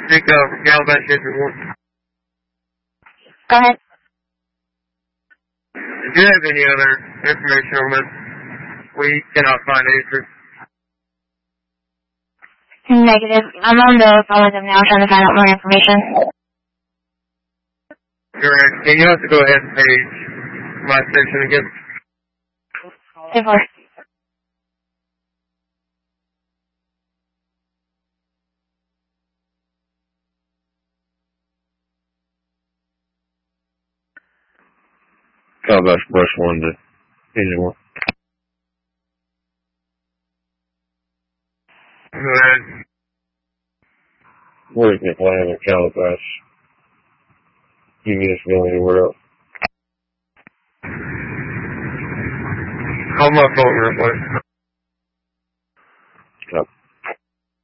Speak Calabash District 1. Go ahead. Do you have any other information on this? We cannot find answers. Negative. I'm on the phone with them now trying to find out more information. Correct. Can you also go ahead and page my section again? 2-4. Calabash Brush 1 to Engine 1. Go ahead. Where's McLean or Calabash? You mean it's going anywhere else? Call my phone real quick.